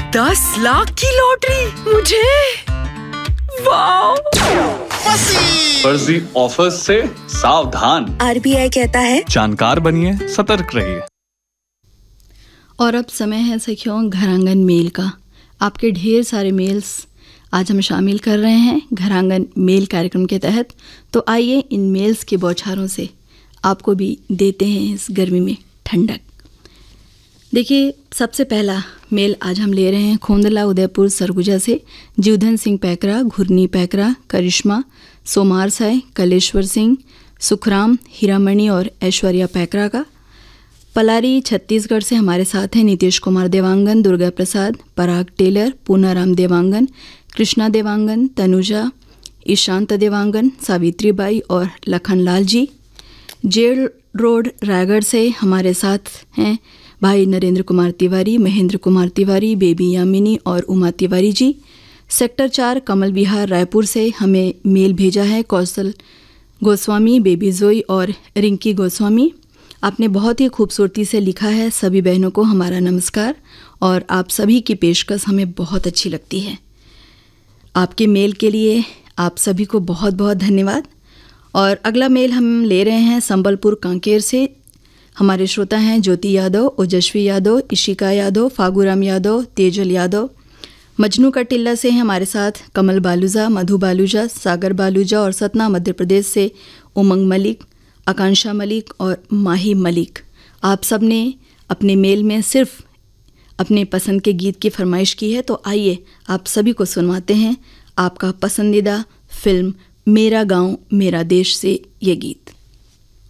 10 लाख की लॉटरी मुझे। वाह! फर्जी ऑफर से सावधान। RBI कहता है जानकार बनिए, सतर्क रहिए। और अब समय है सखियों घरांगन मेल का। आपके ढेर सारे मेल्स आज हम शामिल कर रहे हैं घरांगन मेल कार्यक्रम के तहत। तो आइए इन मेल्स के बौछारों से आपको भी देते हैं इस गर्मी में ठंडक। देखिए, सबसे पहला मेल आज हम ले रहे हैं खोंदला उदयपुर सरगुजा से जीवधन सिंह पैकरा, घुरनी पैकरा, करिश्मा, सोमार साय, कलेश्वर सिंह, सुखराम, हीरामणि और ऐश्वर्या पैकरा का। पलारी छत्तीसगढ़ से हमारे साथ हैं नीतीश कुमार देवांगन, दुर्गा प्रसाद, पराग टेलर, पूनाराम देवांगन, कृष्णा देवांगन, तनुजा, ईशांत देवांगन, सावित्री बाई और लखनलाल जी। जेल रोड रायगढ़ से हमारे साथ हैं भाई नरेंद्र कुमार तिवारी, महेंद्र कुमार तिवारी, बेबी यामिनी और उमा तिवारी जी। सेक्टर 4 कमल विहार रायपुर से हमें मेल भेजा है कौशल गोस्वामी, बेबी जोई और रिंकी गोस्वामी। आपने बहुत ही खूबसूरती से लिखा है, सभी बहनों को हमारा नमस्कार और आप सभी की पेशकश हमें बहुत अच्छी लगती है। आपके मेल के लिए आप सभी को बहुत बहुत धन्यवाद। और अगला मेल हम ले रहे हैं संबलपुर कांकेर से। हमारे श्रोता हैं ज्योति यादव, ओजस्वी यादव, इशिका यादव, फागुराम यादव, तेजल यादव। मजनू का टिल्ला से हैं हमारे साथ कमल बालूजा, मधु बालूजा, सागर बालूजा और सतना मध्य प्रदेश से उमंग मलिक, आकांक्षा मलिक और माही मलिक। आप सब ने अपने मेल में सिर्फ अपने पसंद के गीत की फरमाइश की है, तो आइए आप सभी को सुनवाते हैं आपका पसंदीदा फिल्म मेरा गांव मेरा देश से ये गीत।